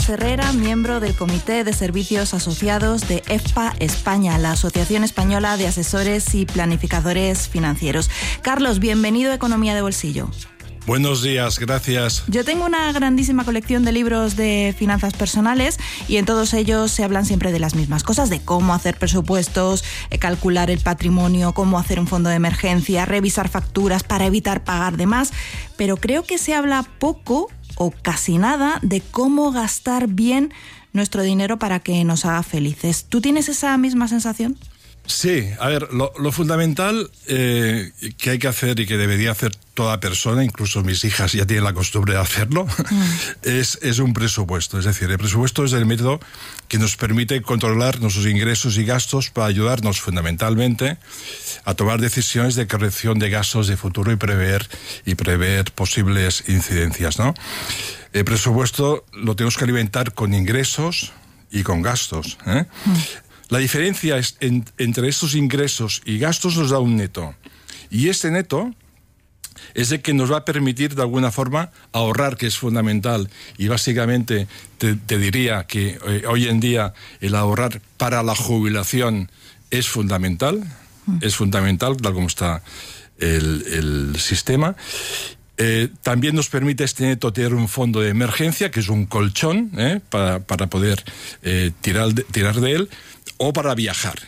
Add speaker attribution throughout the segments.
Speaker 1: Carlos Herrera, miembro del Comité de Servicios Asociados de EFPA España, la Asociación Española de Asesores y Planificadores Financieros. Carlos, bienvenido a Economía de Bolsillo.
Speaker 2: Buenos días, gracias.
Speaker 1: Yo tengo una grandísima colección de libros de finanzas personales y en todos ellos se hablan siempre de las mismas cosas, de cómo hacer presupuestos, calcular el patrimonio, cómo hacer un fondo de emergencia, revisar facturas para evitar pagar de más, pero creo que se habla poco o casi nada de cómo gastar bien nuestro dinero para que nos haga felices. ¿Tú tienes esa misma sensación?
Speaker 2: Sí, a ver, lo fundamental que hay que hacer y que debería hacer toda persona, incluso mis hijas ya tienen la costumbre de hacerlo, es un presupuesto. Es decir, el presupuesto es el método que nos permite controlar nuestros ingresos y gastos para ayudarnos fundamentalmente a tomar decisiones de corrección de gastos de futuro y prever posibles incidencias, ¿no? El presupuesto lo tenemos que alimentar con ingresos y con gastos, ¿eh? La diferencia entre estos ingresos y gastos nos da un neto. Y este neto es el que nos va a permitir de alguna forma ahorrar, que es fundamental. Y básicamente te diría que hoy en día el ahorrar para la jubilación es fundamental. Es fundamental, tal como está el sistema. También nos permite este neto tener un fondo de emergencia, que es un colchón para poder tirar de él, o para viajar.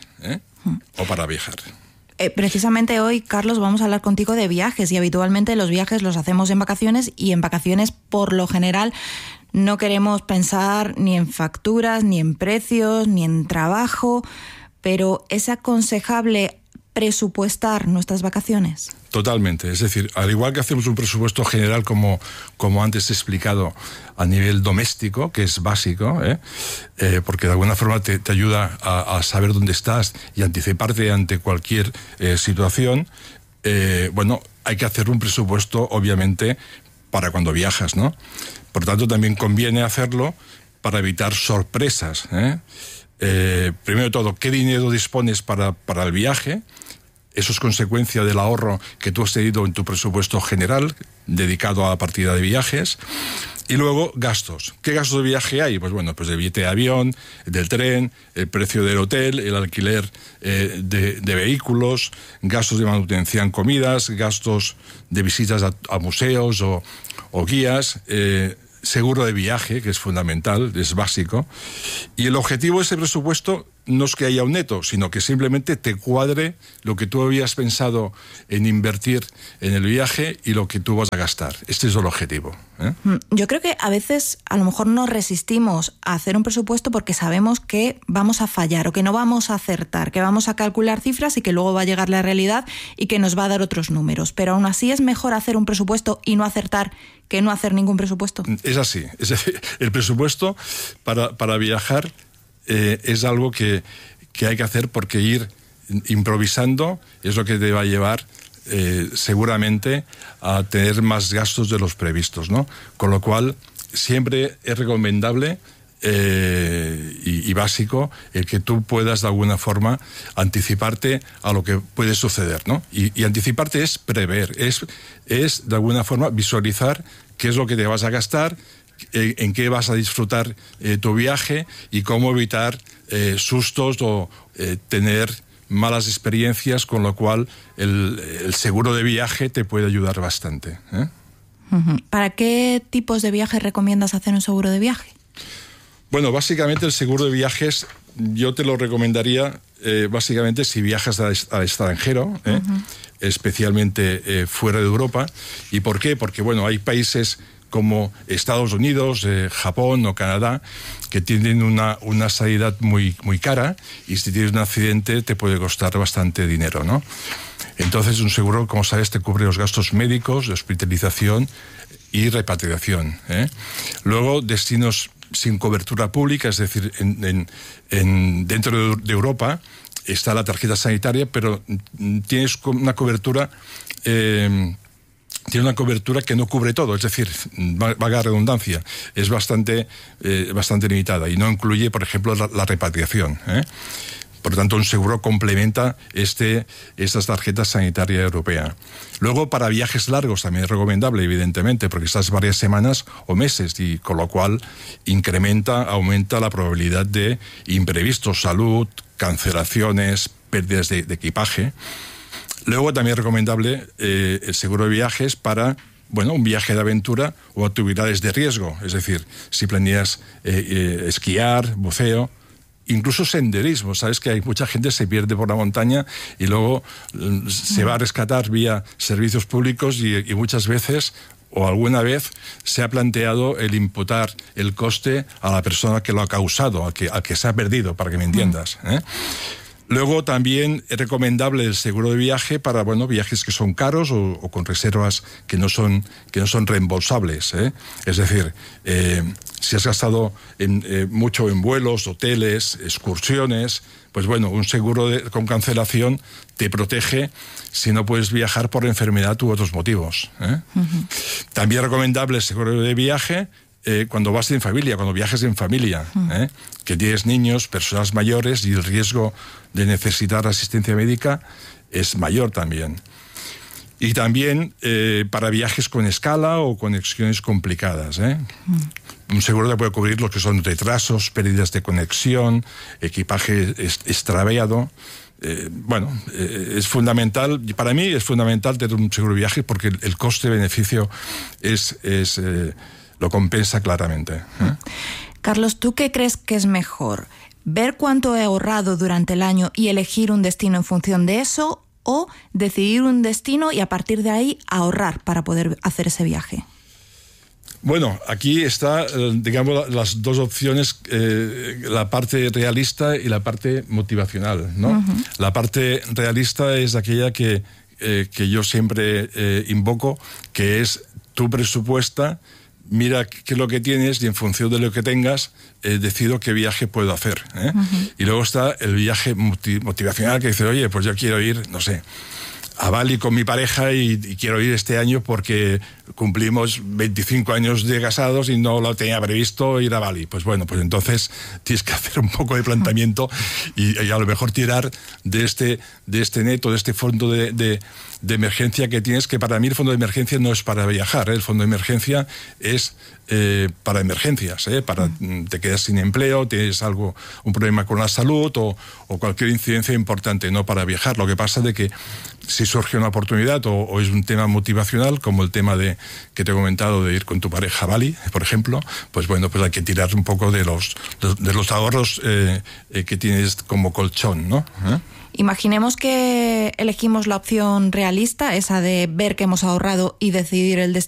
Speaker 1: Precisamente hoy, Carlos, vamos a hablar contigo de viajes, y habitualmente los viajes los hacemos en vacaciones, y en vacaciones, por lo general, no queremos pensar ni en facturas, ni en precios, ni en trabajo, pero ¿es aconsejable presupuestar nuestras vacaciones?
Speaker 2: Totalmente, es decir, al igual que hacemos un presupuesto general como antes he explicado a nivel doméstico, que es básico, porque de alguna forma te ayuda a saber dónde estás y anticiparte ante cualquier situación, hay que hacer un presupuesto obviamente para cuando viajas, ¿no? Por tanto, también conviene hacerlo para evitar sorpresas, primero de todo, ¿qué dinero dispones para el viaje? Eso es consecuencia del ahorro que tú has tenido en tu presupuesto general dedicado a la partida de viajes. Y luego, gastos. ¿Qué gastos de viaje hay? Pues bueno, pues el billete de avión, del tren, el precio del hotel, el alquiler de vehículos, gastos de manutención, comidas, gastos de visitas a museos o guías, seguro de viaje, que es fundamental, es básico. Y el objetivo de ese presupuesto no es que haya un neto, sino que simplemente te cuadre lo que tú habías pensado en invertir en el viaje y lo que tú vas a gastar. Este es el objetivo, ¿eh?
Speaker 1: Yo creo que a veces a lo mejor nos resistimos a hacer un presupuesto porque sabemos que vamos a fallar o que no vamos a acertar, que vamos a calcular cifras y que luego va a llegar la realidad y que nos va a dar otros números. Pero aún así es mejor hacer un presupuesto y no acertar que no hacer ningún presupuesto.
Speaker 2: Es así. El presupuesto para viajar es algo que hay que hacer, porque ir improvisando es lo que te va a llevar seguramente a tener más gastos de los previstos, ¿no? Con lo cual siempre es recomendable y básico el que tú puedas de alguna forma anticiparte a lo que puede suceder, ¿no? Y anticiparte es prever, es de alguna forma visualizar qué es lo que te vas a gastar, en qué vas a disfrutar tu viaje y cómo evitar sustos o tener malas experiencias, con lo cual el seguro de viaje te puede ayudar bastante, ¿eh?
Speaker 1: ¿Para qué tipos de viajes recomiendas hacer un seguro de viaje?
Speaker 2: Bueno, básicamente el seguro de viajes yo te lo recomendaría básicamente si viajas al extranjero, especialmente fuera de Europa. ¿Y por qué? Porque bueno, hay países como Estados Unidos, Japón o Canadá, que tienen una sanidad muy, muy cara, y si tienes un accidente te puede costar bastante dinero, ¿no? Entonces un seguro, como sabes, te cubre los gastos médicos, de hospitalización y repatriación, ¿eh? Luego, destinos sin cobertura pública, es decir, dentro de Europa está la tarjeta sanitaria, pero tienes una cobertura... tiene una cobertura que no cubre todo, es decir, vaga redundancia, es bastante limitada y no incluye, por ejemplo, la repatriación, ¿eh? Por lo tanto, un seguro complementa estas tarjetas sanitarias europeas. Luego, para viajes largos también es recomendable, evidentemente, porque estás varias semanas o meses, y con lo cual aumenta la probabilidad de imprevistos, salud, cancelaciones, pérdidas de equipaje. Luego también es recomendable el seguro de viajes para un viaje de aventura o actividades de riesgo. Es decir, si planeas esquiar, buceo, incluso senderismo. Sabes que hay mucha gente que se pierde por la montaña y luego se va a rescatar vía servicios públicos y muchas veces o alguna vez se ha planteado el imputar el coste a la persona que lo ha causado, al que se ha perdido, para que me entiendas, ¿eh? Luego también es recomendable el seguro de viaje para viajes que son caros o con reservas que no son reembolsables, ¿eh? Es decir, si has gastado mucho en vuelos, hoteles, excursiones, pues un seguro con cancelación te protege si no puedes viajar por enfermedad u otros motivos, ¿eh? También es recomendable el seguro de viaje cuando vas en familia, cuando viajes en familia, que tienes niños, personas mayores, y el riesgo de necesitar asistencia médica es mayor también. Y también para viajes con escala o conexiones complicadas, ¿eh? Un seguro te puede cubrir lo que son retrasos, pérdidas de conexión, equipaje extraviado. Es fundamental, para mí es fundamental tener un seguro de viaje porque el coste-beneficio lo compensa claramente, ¿eh?
Speaker 1: Carlos, ¿tú qué crees que es mejor? ¿Ver cuánto he ahorrado durante el año y elegir un destino en función de eso, o decidir un destino y a partir de ahí ahorrar para poder hacer ese viaje?
Speaker 2: Bueno, aquí está, las dos opciones, la parte realista y la parte motivacional, ¿no? La parte realista es aquella que yo siempre invoco, que es tu presupuesta, mira qué es lo que tienes y en función de lo que tengas decido qué viaje puedo hacer, ¿eh? Y luego está el viaje motivacional que dice, oye, pues yo quiero ir, no sé, a Bali con mi pareja y quiero ir este año porque cumplimos 25 años de casados y no lo tenía previsto ir a Bali. Pues entonces tienes que hacer un poco de planteamiento y a lo mejor tirar de este neto, de este fondo de emergencia que tienes, que para mí el fondo de emergencia no es para viajar, ¿eh? El fondo de emergencia es para emergencias, ¿eh? Te quedas sin empleo, tienes un problema con la salud o cualquier incidencia importante, no para viajar. Lo que pasa es que si surge una oportunidad o es un tema motivacional, como el tema que te he comentado de ir con tu pareja a Bali, por ejemplo, pues hay que tirar un poco de los ahorros que tienes como colchón, ¿no?
Speaker 1: Imaginemos que elegimos la opción realista, esa de ver que hemos ahorrado y decidir el destino